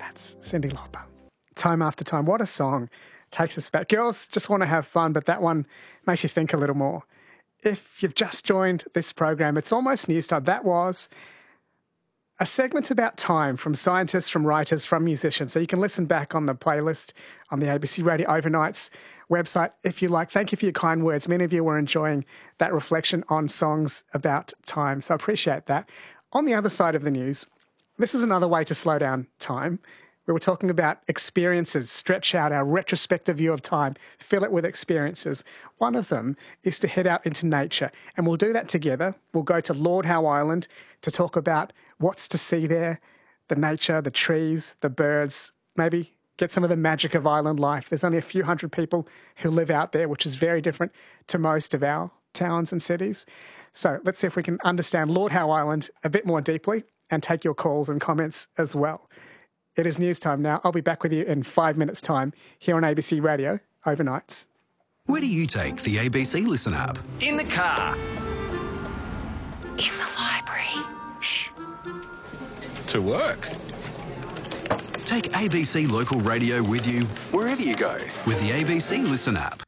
That's Cyndi Lauper. Time After Time. What a song. Takes us back. Girls just want to have fun, but that one makes you think a little more. If you've just joined this program, it's almost news time. That was a segment about time from scientists, from writers, from musicians. So you can listen back on the playlist on the ABC Radio Overnights website if you like. Thank you for your kind words. Many of you were enjoying that reflection on songs about time. So I appreciate that. On the other side of the news, this is another way to slow down time. We were talking about experiences, stretch out our retrospective view of time, fill it with experiences. One of them is to head out into nature, and we'll do that together. We'll go to Lord Howe Island to talk about what's to see there, the nature, the trees, the birds, maybe get some of the magic of island life. There's only a few hundred people who live out there, which is very different to most of our towns and cities. So let's see if we can understand Lord Howe Island a bit more deeply and take your calls and comments as well. It is news time now. I'll be back with you in 5 minutes' time here on ABC Radio Overnights. Where do you take the ABC Listen app? In the car. In the library. Shh. To work. Take ABC Local Radio with you wherever you go with the ABC Listen app.